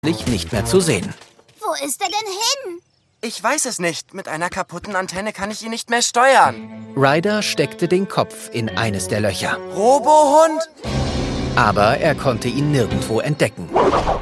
nicht mehr zu sehen. Wo ist er denn hin? Ich weiß es nicht. Mit einer kaputten Antenne kann ich ihn nicht mehr steuern. Ryder steckte den Kopf in eines der Löcher. Robohund? Aber er konnte ihn nirgendwo entdecken.